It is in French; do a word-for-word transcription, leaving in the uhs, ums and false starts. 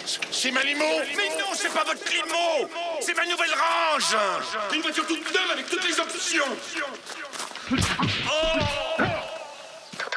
C'est ma limo. Mais non, c'est pas votre limo. C'est ma nouvelle Range. Une voiture toute neuve avec toutes les options.